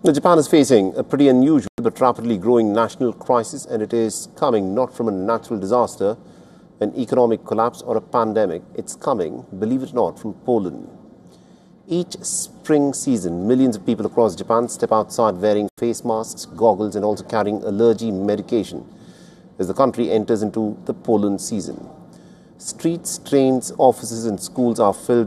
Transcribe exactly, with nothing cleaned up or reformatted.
Now, Japan is facing a pretty unusual but rapidly growing national crisis, and it is coming not from a natural disaster, an economic collapse or a pandemic. It's coming, believe it or not, from Poland. Each spring season, millions of people across Japan step outside wearing face masks, goggles and also carrying allergy medication as the country enters into the pollen season. Streets, trains, offices and schools are filled